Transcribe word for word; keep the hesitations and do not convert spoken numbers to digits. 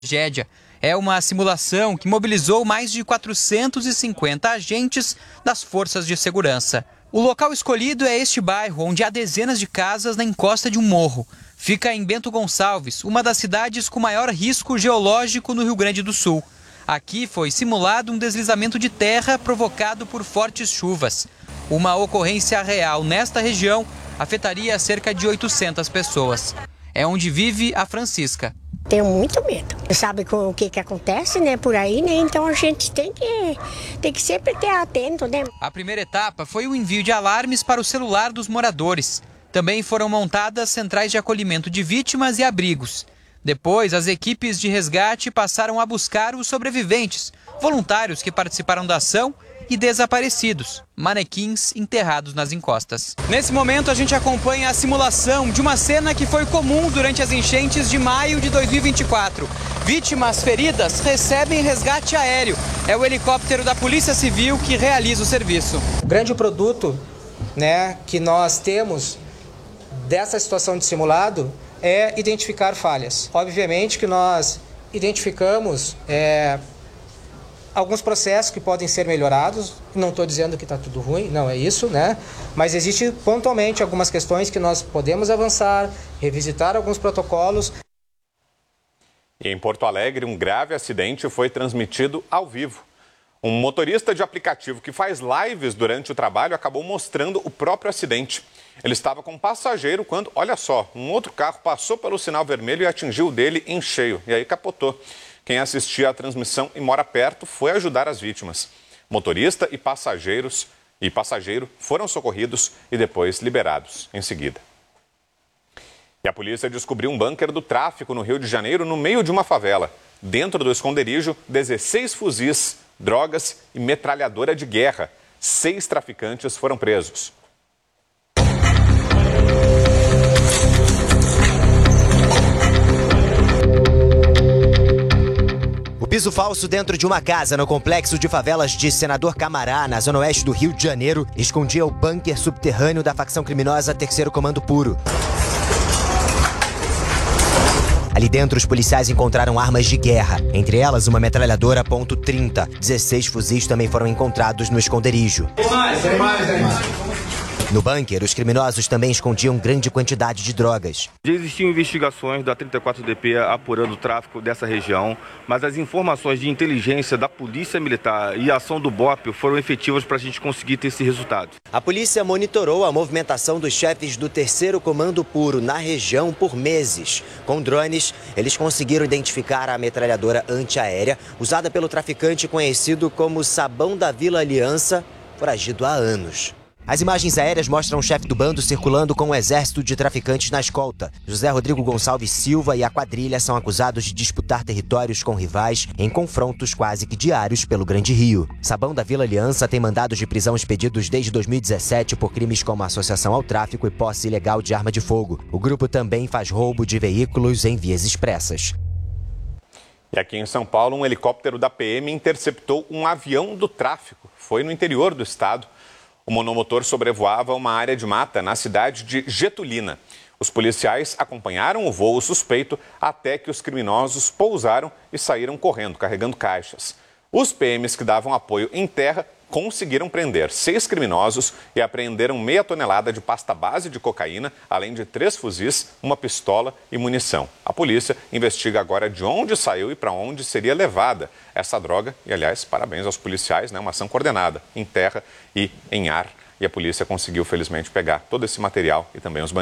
Tragédia é uma simulação que mobilizou mais de quatrocentos e cinquenta agentes das forças de segurança. O local escolhido é este bairro, onde há dezenas de casas na encosta de um morro. Fica em Bento Gonçalves, uma das cidades com maior risco geológico no Rio Grande do Sul. Aqui foi simulado um deslizamento de terra provocado por fortes chuvas. Uma ocorrência real nesta região afetaria cerca de oitocentas pessoas. É onde vive a Francisca. Tenho muito medo. Sabe o que, que acontece, né, por aí, né? Então a gente tem que, tem que sempre ter atento, né? A primeira etapa foi o envio de alarmes para o celular dos moradores. Também foram montadas centrais de acolhimento de vítimas e abrigos. Depois, as equipes de resgate passaram a buscar os sobreviventes, voluntários que participaram da ação e desaparecidos, manequins enterrados nas encostas. Nesse momento, a gente acompanha a simulação de uma cena que foi comum durante as enchentes de maio de dois mil e vinte e quatro. Vítimas feridas recebem resgate aéreo. É o helicóptero da Polícia Civil que realiza o serviço. O grande produto, né, que nós temos dessa situação de simulado é identificar falhas. Obviamente que nós identificamos é, alguns processos que podem ser melhorados. Não estou dizendo que está tudo ruim, não é isso, né? Mas existe pontualmente algumas questões que nós podemos avançar, revisitar alguns protocolos. E em Porto Alegre, um grave acidente foi transmitido ao vivo. Um motorista de aplicativo que faz lives durante o trabalho acabou mostrando o próprio acidente. Ele estava com um passageiro quando, olha só, um outro carro passou pelo sinal vermelho e atingiu o dele em cheio. E aí capotou. Quem assistia à transmissão e mora perto foi ajudar as vítimas. Motorista e passageiros e passageiro foram socorridos e depois liberados em seguida. E a polícia descobriu um bunker do tráfico no Rio de Janeiro, no meio de uma favela. Dentro do esconderijo, dezesseis fuzis, drogas e metralhadora de guerra. Seis traficantes foram presos. O piso falso dentro de uma casa no complexo de favelas de Senador Camará, na zona oeste do Rio de Janeiro, escondia o bunker subterrâneo da facção criminosa Terceiro Comando Puro. Ali dentro, os policiais encontraram armas de guerra, entre elas uma metralhadora ponto trinta. dezesseis fuzis também foram encontrados no esconderijo. Tem mais, tem mais, tem mais. No bunker, os criminosos também escondiam grande quantidade de drogas. Já existiam investigações da trinta e quatro D P apurando o tráfico dessa região, mas as informações de inteligência da Polícia Militar e a ação do B O P foram efetivas para a gente conseguir ter esse resultado. A polícia monitorou a movimentação dos chefes do Terceiro Comando Puro na região por meses. Com drones, eles conseguiram identificar a metralhadora antiaérea usada pelo traficante conhecido como Sabão da Vila Aliança, foragido há anos. As imagens aéreas mostram o chefe do bando circulando com um exército de traficantes na escolta. José Rodrigo Gonçalves Silva e a quadrilha são acusados de disputar territórios com rivais em confrontos quase que diários pelo Grande Rio. Sabão da Vila Aliança tem mandados de prisão expedidos desde dois mil e dezessete por crimes como associação ao tráfico e posse ilegal de arma de fogo. O grupo também faz roubo de veículos em vias expressas. E aqui em São Paulo, um helicóptero da P M interceptou um avião do tráfico. Foi no interior do estado. O monomotor sobrevoava uma área de mata na cidade de Getulina. Os policiais acompanharam o voo suspeito até que os criminosos pousaram e saíram correndo, carregando caixas. Os P Ms que davam apoio em terra conseguiram prender seis criminosos e apreenderam meia tonelada de pasta base de cocaína, além de três fuzis, uma pistola e munição. A polícia investiga agora de onde saiu e para onde seria levada essa droga. E, aliás, parabéns aos policiais, né? Uma ação coordenada em terra e em ar. E a polícia conseguiu, felizmente, pegar todo esse material e também os bandidos.